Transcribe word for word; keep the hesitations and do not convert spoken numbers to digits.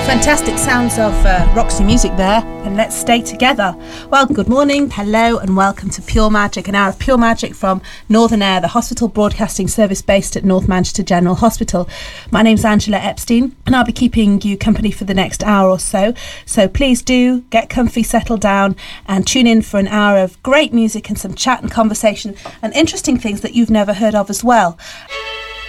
Fantastic sounds of uh, Roxy music there, and let's stay together. Well, good morning, hello, and welcome to Pure Magic, an hour of pure magic from Northern Air, the hospital broadcasting service based at North Manchester General Hospital. My name's Angela Epstein, and I'll be keeping you company for the next hour or so. So please do get comfy, settle down, and tune in for an hour of great music and some chat and conversation and interesting things that you've never heard of as well.